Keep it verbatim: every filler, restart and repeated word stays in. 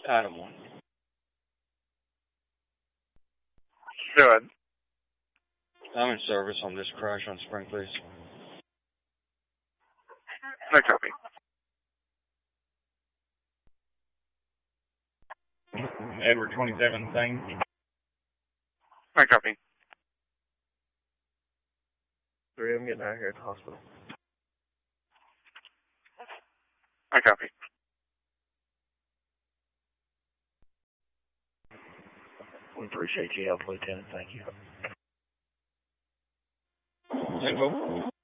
Adam one. Go ahead. I'm in service on this crash on Spring, please. No copy. Edward twenty-seven, thing. No copy. Three of them getting out here at the hospital. No copy. We appreciate your help, Lieutenant. Thank you. Hey, well,